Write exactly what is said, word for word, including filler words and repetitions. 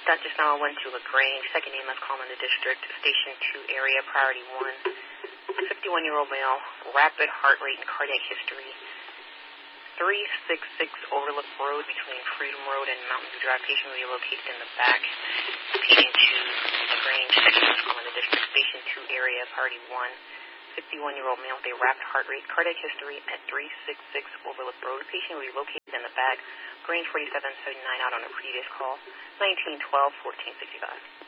Doctor Snell went to LaGrange, second name less common in the district, station two area, priority one. fifty-one-year-old male, rapid heart rate and cardiac history. three sixty-six Overlook Road between Freedom Road and Mountain View Drive. Patient will be located in the back. Patient two, LaGrange, second name less common in the district, station two area, priority one. fifty-one-year-old male with a rapid heart rate, cardiac history at three sixty-six Overlook Road. Patient will be located in the back. Range forty-seven seventy-nine out on a previous call. nineteen twelve fourteen sixty-five.